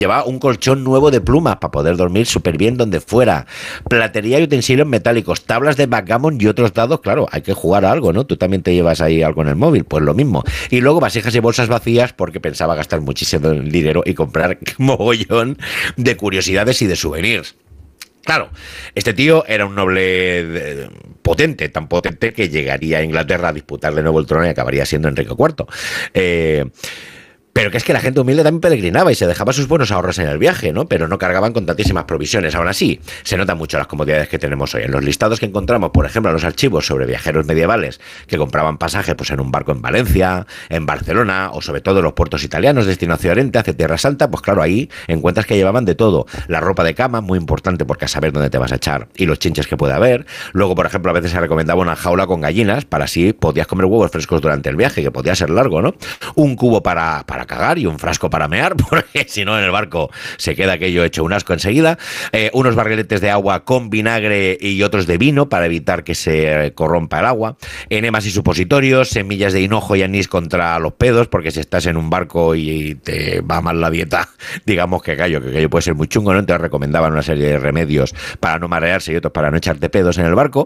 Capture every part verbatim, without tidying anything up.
Llevaba un colchón nuevo de plumas para poder dormir súper bien donde fuera. Platería y utensilios metálicos, tablas de backgammon y otros dados. Claro, hay que jugar a algo, ¿no? Tú también te llevas ahí algo en el móvil, pues lo mismo. Y luego vasijas y bolsas vacías porque pensaba gastar muchísimo dinero y comprar mogollón de curiosidades y de souvenirs. Claro, este tío era un noble de, potente, tan potente que llegaría a Inglaterra a disputar de nuevo el trono y acabaría siendo Enrique cuarto. Eh... Pero que es que la gente humilde también peregrinaba y se dejaba sus buenos ahorros en el viaje, ¿no? Pero no cargaban con tantísimas provisiones. Aún así, se notan mucho las comodidades que tenemos hoy. En los listados que encontramos, por ejemplo, en los archivos sobre viajeros medievales que compraban pasaje pues, en un barco en Valencia, en Barcelona, o sobre todo en los puertos italianos, destino hacia Oriente, hacia Tierra Santa, pues claro, ahí encuentras que llevaban de todo. La ropa de cama, muy importante porque a saber dónde te vas a echar y los chinches que puede haber. Luego, por ejemplo, a veces se recomendaba una jaula con gallinas para así podías comer huevos frescos durante el viaje, que podía ser largo, ¿no? Un cubo para, para cagar y un frasco para mear, porque si no en el barco se queda aquello hecho un asco enseguida. Eh, unos barriletes de agua con vinagre y otros de vino para evitar que se corrompa el agua. Enemas y supositorios, semillas de hinojo y anís contra los pedos, porque si estás en un barco y te va mal la dieta, digamos que aquello, que aquello puede ser muy chungo, ¿no? Entonces recomendaban una serie de remedios para no marearse y otros para no echarte pedos en el barco.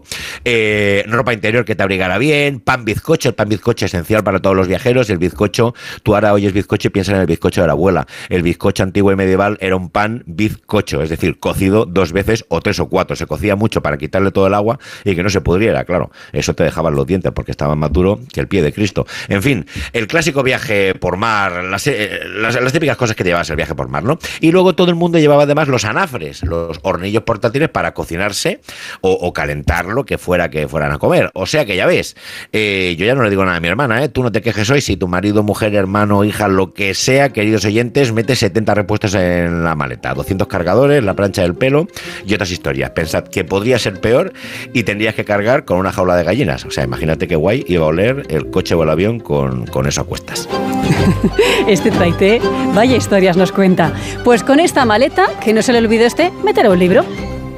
Eh, ropa interior que te abrigara bien, pan bizcocho, el pan bizcocho esencial para todos los viajeros. El bizcocho, tú ahora oyes bizcocho y piensas en el bizcocho de la abuela. El bizcocho antiguo y medieval era un pan bizcocho, es decir, cocido dos veces o tres o cuatro. Se cocía mucho para quitarle todo el agua y que no se pudriera, claro. Eso te dejaban los dientes porque estaban más duros que el pie de Cristo. En fin, el clásico viaje por mar, las, las, las típicas cosas que te llevas el viaje por mar, ¿no? Y luego todo el mundo llevaba además los anafres, los hornillos portátiles para cocinarse o, o calentar lo que fuera que fueran a comer. O sea que ya ves, eh, yo ya no le digo nada a mi hermana, ¿eh? Tú no te quejes hoy si tu marido, mujer, hermano, hija, lo que sea, queridos oyentes, mete setenta repuestos en la maleta, doscientos cargadores, la plancha del pelo y otras historias. Pensad que podría ser peor y tendrías que cargar con una jaula de gallinas. O sea, imagínate qué guay iba a oler el coche o el avión con, con eso a cuestas. Este traité, vaya historias nos cuenta. Pues con esta maleta, que no se le olvide este, meterá un libro.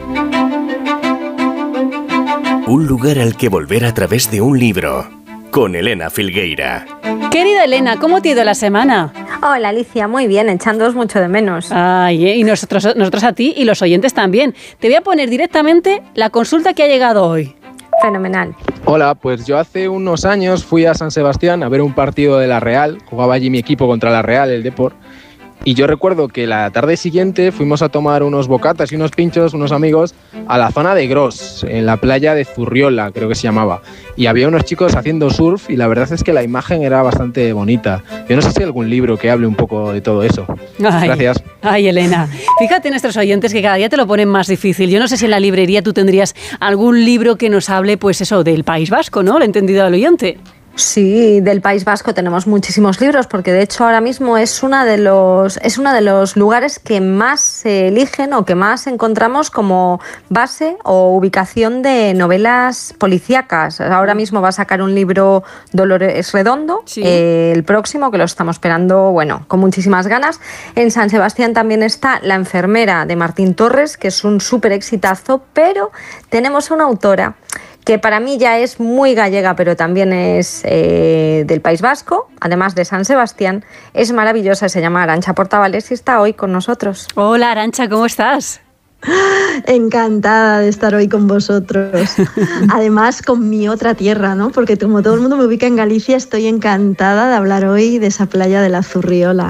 Un lugar al que volver a través de un libro. Con Elena Filgueira. Querida Elena, ¿cómo te ha ido la semana? Hola Alicia, muy bien, echándoos mucho de menos. Ay, y nosotros, nosotros a ti y los oyentes también. Te voy a poner directamente la consulta que ha llegado hoy. Fenomenal. Hola, pues yo hace unos años fui a San Sebastián a ver un partido de la Real. Jugaba allí mi equipo contra la Real, el Depor. Y yo recuerdo que la tarde siguiente fuimos a tomar unos bocatas y unos pinchos, unos amigos, a la zona de Gros, en la playa de Zurriola, creo que se llamaba. Y había unos chicos haciendo surf y la verdad es que la imagen era bastante bonita. Yo no sé si hay algún libro que hable un poco de todo eso. Ay, gracias. Ay, Elena. Fíjate nuestros oyentes que cada día te lo ponen más difícil. Yo no sé si en la librería tú tendrías algún libro que nos hable, pues eso, del País Vasco, ¿no? ¿Lo he entendido al oyente? Sí, del País Vasco tenemos muchísimos libros porque de hecho ahora mismo es una de los es uno de los lugares que más se eligen o que más encontramos como base o ubicación de novelas policíacas. Ahora mismo va a sacar un libro Dolores Redondo, sí. eh, el próximo, que lo estamos esperando, bueno, con muchísimas ganas. En San Sebastián también está La enfermera de Martín Torres, que es un súper exitazo, pero tenemos una autora que para mí ya es muy gallega, pero también es eh, del País Vasco, además de San Sebastián. Es maravillosa, se llama Arantxa Portavales y está hoy con nosotros. Hola Arantxa, ¿cómo estás? Encantada de estar hoy con vosotros. Además, con mi otra tierra, ¿no? Porque como todo el mundo me ubica en Galicia, estoy encantada de hablar hoy de esa playa de la Zurriola.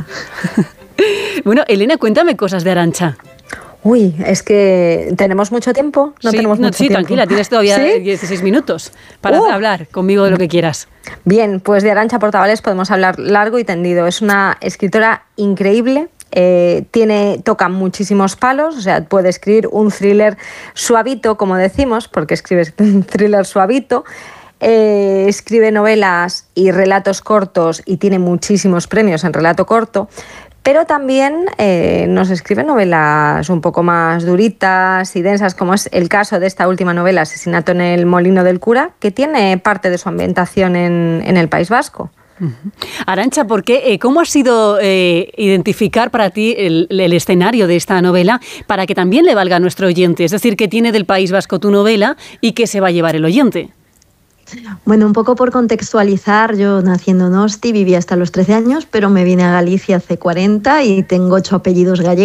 Bueno, Elena, cuéntame cosas de Arantxa. Uy, es que tenemos mucho tiempo. No sí, tenemos no, mucho sí, tiempo. Tranquila, tienes todavía ¿Sí? dieciséis minutos para uh. hablar conmigo de lo que quieras. Bien, pues de Arantxa Portavales podemos hablar largo y tendido. Es una escritora increíble. Eh, tiene, toca muchísimos palos, o sea, puede escribir un thriller suavito, como decimos, porque escribe un thriller suavito. Eh, escribe novelas y relatos cortos y tiene muchísimos premios en relato corto. Pero también eh, nos escribe novelas un poco más duritas y densas, como es el caso de esta última novela, Asesinato en el Molino del Cura, que tiene parte de su ambientación en, en el País Vasco. Uh-huh. Arantxa, ¿por qué? Eh, ¿Cómo ha sido eh, identificar para ti el, el escenario de esta novela para que también le valga a nuestro oyente? Es decir, ¿qué tiene del País Vasco tu novela y qué se va a llevar el oyente? Bueno, un poco por contextualizar, yo nací en Donosti, viví hasta los trece años, pero me vine a Galicia hace cuarenta y tengo ocho apellidos gallegos.